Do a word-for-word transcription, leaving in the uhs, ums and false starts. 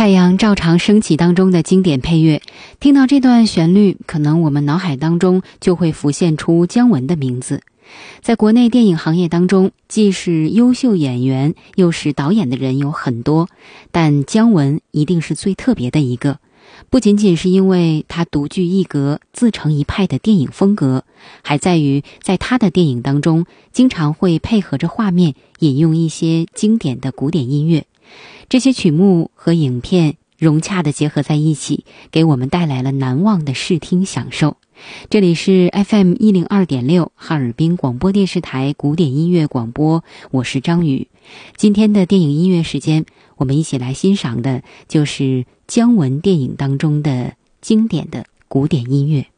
太阳照常升起当中的经典配乐，听到这段旋律，可能我们脑海当中就会浮现出姜文的名字。在国内电影行业当中，既是优秀演员又是导演的人有很多，但姜文一定是最特别的一个。不仅仅是因为他独具一格、自成一派的电影风格，还在于在他的电影当中经常会配合着画面引用一些经典的古典音乐，这些曲目和影片融洽地结合在一起，给我们带来了难忘的视听享受。这里是 F M 一零二点六 哈尔滨广播电视台古典音乐广播，我是张宇。今天的电影音乐时间，我们一起来欣赏的就是姜文电影当中的经典的古典音乐。